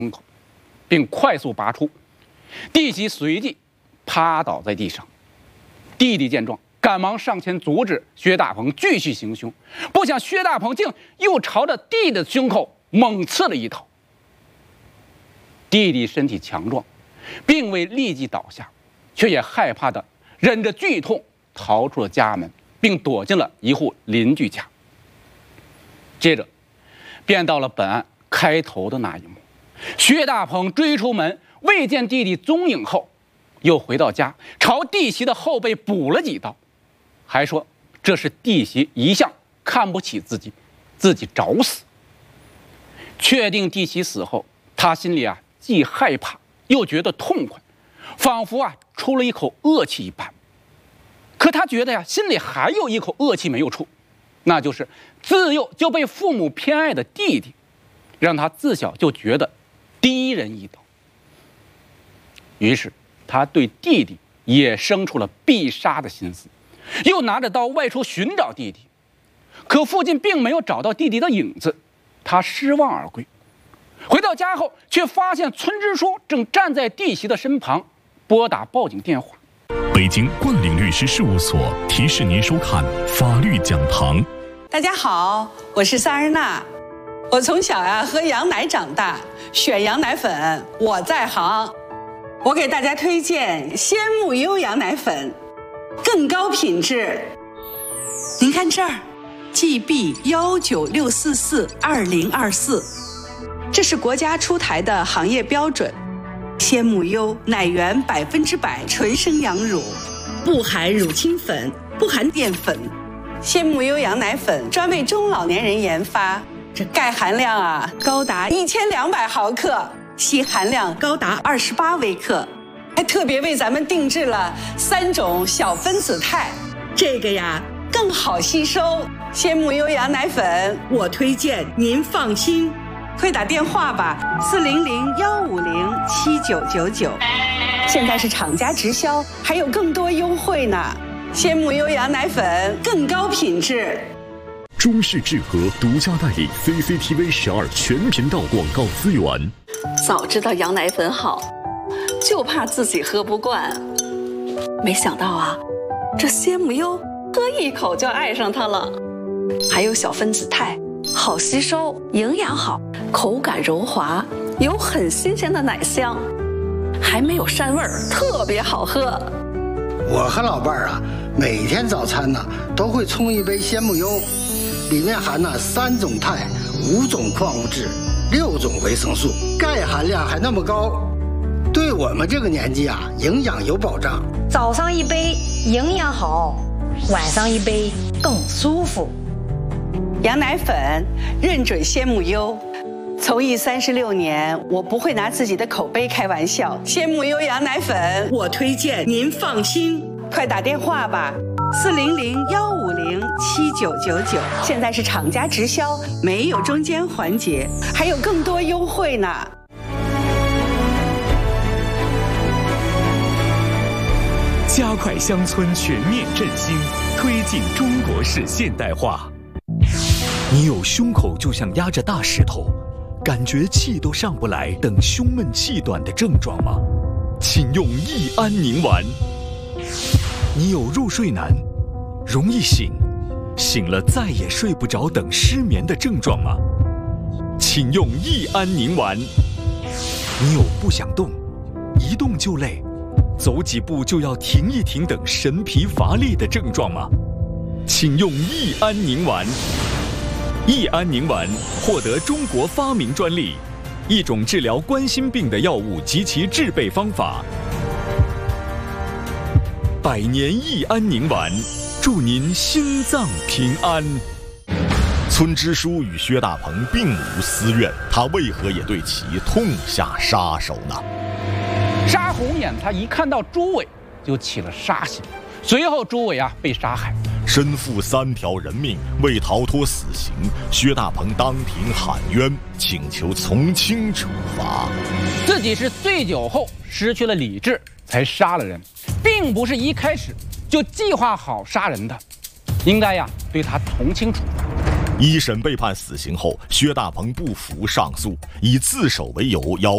胸口，并快速拔出。弟媳随即趴倒在地上。弟弟见状，赶忙上前阻止薛大鹏继续行凶，不想薛大鹏竟又朝着弟弟的胸口猛刺了一刀。弟弟身体强壮，并未立即倒下，却也害怕地忍着剧痛逃出了家门，并躲进了一户邻居家。接着，便到了本案开头的那一幕。薛大鹏追出门，未见弟弟踪影后，又回到家，朝弟媳的后背补了几刀，还说这是弟媳一向看不起自己，自己找死。确定弟媳死后，他心里既害怕又觉得痛快，仿佛出了一口恶气一般。可他觉得心里还有一口恶气没有出，那就是自幼就被父母偏爱的弟弟，让他自小就觉得低人一等。于是他对弟弟也生出了必杀的心思，又拿着刀外出寻找弟弟。可附近并没有找到弟弟的影子，他失望而归。回到家后，却发现村支书正站在弟媳的身旁，拨打报警电话。 北京冠岭律师事务所提示您收看法律讲堂。 大家好，我是萨日娜。我从小喝羊奶长大，选羊奶粉我在行。我给大家推荐鲜木优羊奶粉，更高品质。您看这儿 ，GB196442024，这是国家出台的行业标准。鲜木优奶源100%纯生羊乳，不含乳清粉，不含淀粉。鲜木优羊奶粉专为中老年人研发，这钙含量高达1200毫克，硒含量高达28微克，还特别为咱们定制了3种小分子肽，这个更好吸收。鲜木优羊奶粉，我推荐您放心。快打电话吧，400-150-7999，现在是厂家直销，还有更多优惠呢。鲜木优羊奶粉更高品质。 中视智和独家代理 CCTV 12全频道广告资源。 早知道羊奶粉好，就怕自己喝不惯。没想到这鲜木优喝一口就爱上它了。还有小分子肽，好吸收，营养好，口感柔滑，有很新鲜的奶香，还没有膻味儿，特别好喝。 我和老伴儿每天早餐都会冲一杯鲜木优，里面含3种肽、5种矿物质、6种维生素，钙含量还那么高，对我们这个年纪营养有保障。 早上一杯营养好，晚上一杯更舒服。 羊奶粉认准鲜木优，从艺36年，我不会拿自己的口碑开玩笑。鲜木优羊奶粉，我推荐您放心。快打电话吧，400-150-7999，现在是厂家直销，没有中间环节，还有更多优惠呢。 加快乡村全面振兴，推进中国式现代化。你有胸口就像压着大石头，感觉气都上不来等胸闷气短的症状吗？请用益安宁丸。你有入睡难，容易醒，醒了再也睡不着等失眠的症状吗？请用益安宁丸。你有不想动，一动就累，走几步就要停一停等神疲乏力的症状吗？请用益安宁丸。益安宁丸获得中国发明专利，一种治疗冠心病的药物及其制备方法。100年益安宁丸，祝您心脏平安。村支书与薛大鹏并无私怨，他为何也对其痛下杀手呢？ 杀红眼他一看到朱伟就起了杀心，随后朱伟被杀害。 身负3条人命，为逃脱死刑，薛大鹏当庭喊冤，请求从轻处罚。 自己是醉酒后失去了理智才杀了人，并不是一开始就计划好杀人的，应该对他从轻处罚。 一审被判死刑后，薛大鹏不服上诉，以自首为由要